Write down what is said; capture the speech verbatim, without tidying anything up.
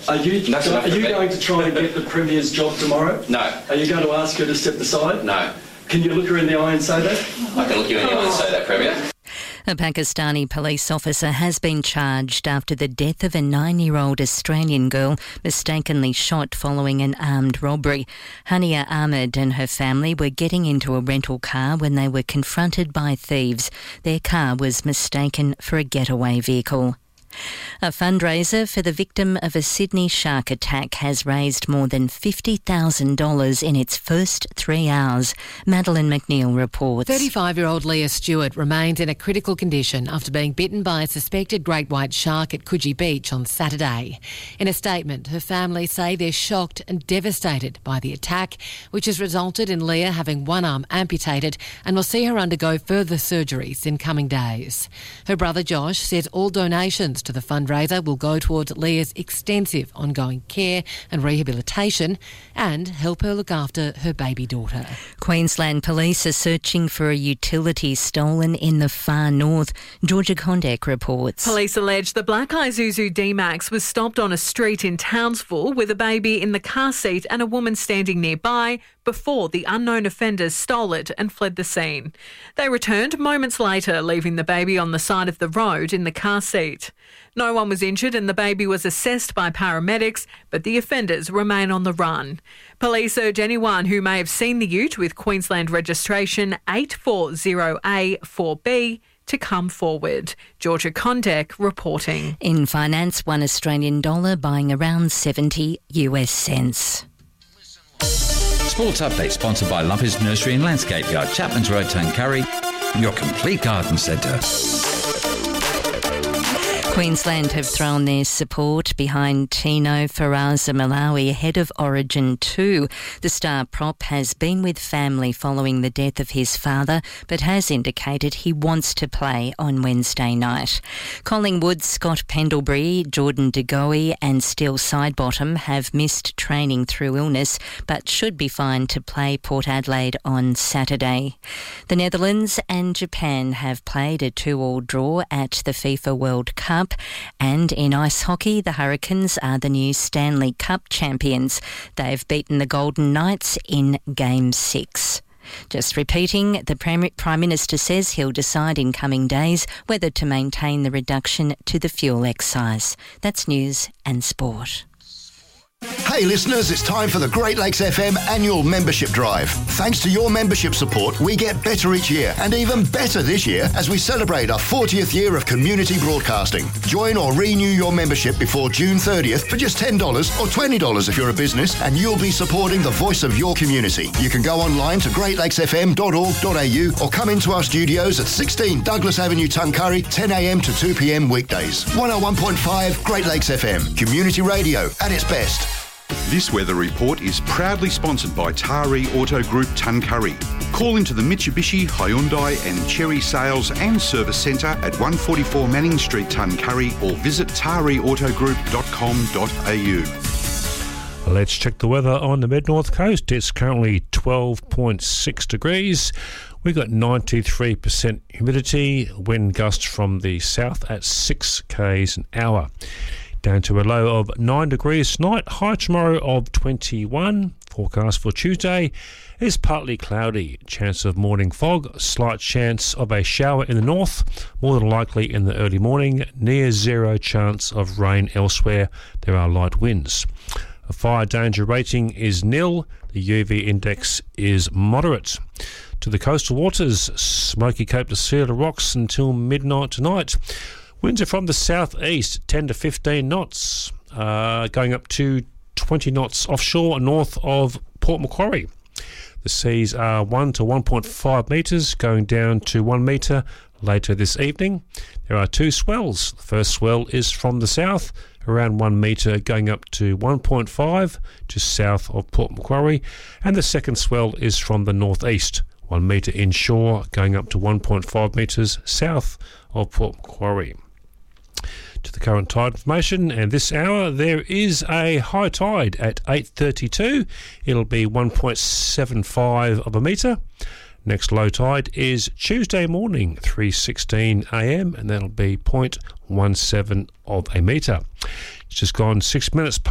Are you, That's are enough for you me. going to try and get the Premier's job tomorrow? No. Are you going to ask her to step aside? No. Can you look her in the eye and say that? I can look you in the eye and say that, Premier. A Pakistani police officer has been charged after the death of a nine-year-old Australian girl mistakenly shot following an armed robbery. Hania Ahmed and her family were getting into a rental car when they were confronted by thieves. Their car was mistaken for a getaway vehicle. A fundraiser for the victim of a Sydney shark attack has raised more than fifty thousand dollars in its first three hours. Madeline McNeil reports. thirty-five-year-old Leah Stewart remains in a critical condition after being bitten by a suspected great white shark at Coogee Beach on Saturday. In a statement, her family say they're shocked and devastated by the attack, which has resulted in Leah having one arm amputated and will see her undergo further surgeries in coming days. Her brother Josh says all donations to the fundraiser will go towards Leah's extensive ongoing care and rehabilitation and help her look after her baby daughter. Queensland Police are searching for a utility stolen in the far north. Georgia Condek reports. Police allege the black Isuzu D-Max was stopped on a street in Townsville with a baby in the car seat and a woman standing nearby before the unknown offenders stole it and fled the scene. They returned moments later, leaving the baby on the side of the road in the car seat. No one was injured and the baby was assessed by paramedics, but the offenders remain on the run. Police urge anyone who may have seen the ute with Queensland registration eight four zero A four B to come forward. Georgia Condek reporting. In finance, one Australian dollar buying around seventy US cents. Sports Update sponsored by Lumpy's Nursery and Landscape Yard, Chapman's Road, Tuncurry, your complete garden centre. Queensland have thrown their support behind Tino Faraza Malawi ahead of Origin two. The star prop has been with family following the death of his father, but has indicated he wants to play on Wednesday night. Collingwood, Scott Pendlebury, Jordan De Goey and Steele Sidebottom have missed training through illness, but should be fine to play Port Adelaide on Saturday. The Netherlands and Japan have played a two-all draw at the FIFA World Cup. And in ice hockey, the Hurricanes are the new Stanley Cup champions. They've beaten the Golden Knights in Game six. Just repeating, the Prime Minister says he'll decide in coming days whether to maintain the reduction to the fuel excise. That's news and sport. Hey listeners, it's time for the Great Lakes F M annual membership drive. Thanks to your membership support, we get better each year, and even better this year as we celebrate our fortieth year of community broadcasting. Join or renew your membership before June thirtieth for just ten dollars or twenty dollars if you're a business, and you'll be supporting the voice of your community. You can go online to great lakes f m dot org dot a u or come into our studios at sixteen Douglas Avenue, Tuncurry, ten a m to two p m weekdays. one oh one point five Great Lakes F M, community radio at its best. This weather report is proudly sponsored by Taree Auto Group Tuncurry. Call into the Mitsubishi, Hyundai and Chery Sales and Service Centre at one forty-four Manning Street, Tuncurry, or visit taree auto group dot com dot a u. Let's check the weather on the mid-north coast. It's currently twelve point six degrees. We've got ninety-three percent humidity, wind gusts from the south at six kilometres an hour. Down to a low of nine degrees tonight, high tomorrow of twenty-one. Forecast for Tuesday is partly cloudy, chance of morning fog, slight chance of a shower in the north, more than likely in the early morning, near zero chance of rain elsewhere. There are light winds. A fire danger rating is nil, the U V index is moderate. To the coastal waters, Smoky Cape to Cedar Rocks until midnight tonight. Winds are from the southeast, ten to fifteen knots, uh, going up to twenty knots offshore north of Port Macquarie. The seas are one to one point five metres, going down to one metre later this evening. There are two swells. The first swell is from the south, around one metre, going up to one point five just south of Port Macquarie. And the second swell is from the northeast, one metre inshore, going up to one point five metres south of Port Macquarie. To the current tide information, and this hour there is a high tide at eight thirty-two. It'll be one point seven five of a metre. Next low tide is Tuesday morning, three sixteen a m, and that'll be zero point one seven of a metre. It's just gone six minutes past